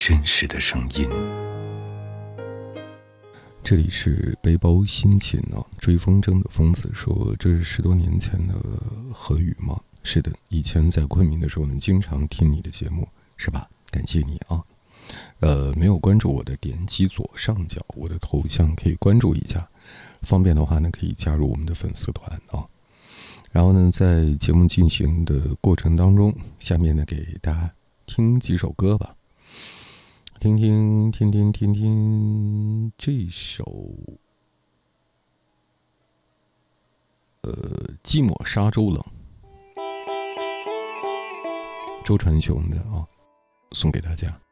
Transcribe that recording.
真实的声音。 这里是背包心情追风筝的疯子说，这是10多年前的何语吗？是的，以前在昆明的时候呢，经常听你的节目，是吧？感谢你啊。没有关注我的，点击左上角我的头像可以关注一下，方便的话呢，可以加入我们的粉丝团啊。然后呢，在节目进行的过程当中，下面呢给大家听几首歌吧。听这首寂寞沙洲冷，周传雄的送给大家。